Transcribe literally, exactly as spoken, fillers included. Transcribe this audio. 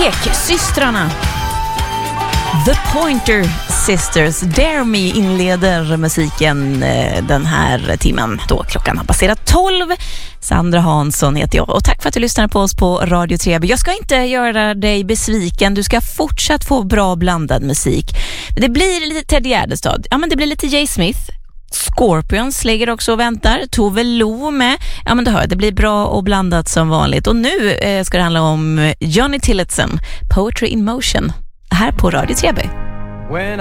Eksystrarna. The Pointer Sisters. Dare Me inleder musiken eh, den här timmen då klockan har passerat tolv. Sandra Hansson heter jag och tack för att du lyssnar på oss på Radio Treby. Jag ska inte göra dig besviken. Du ska fortsatt få bra blandad musik. Det blir lite Ted Gärdestad. Ja, men det blir lite Jay Smith. Scorpions ligger också och väntar. Tove Lo med. Ja, men du hör, det blir bra och blandat som vanligt. Och nu eh, ska det handla om Johnny Tillotson, Poetry in Motion, här på Radio Treby.